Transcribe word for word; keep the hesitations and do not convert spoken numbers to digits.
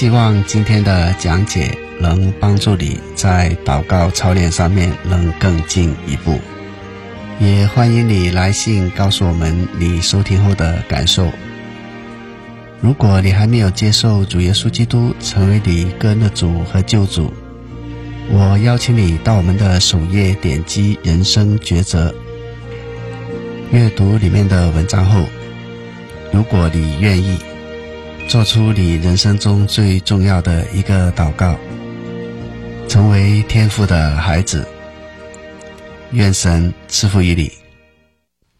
希望今天的讲解能帮助你在祷告操练上面能更进一步。也欢迎你来信告诉我们你收听后的感受。如果你还没有接受主耶稣基督成为你个人的主和救主，我邀请你到我们的首页点击人生抉择，阅读里面的文章后，如果你愿意做出你人生中最重要的一个祷告，成为天父的孩子，愿神赐福于你。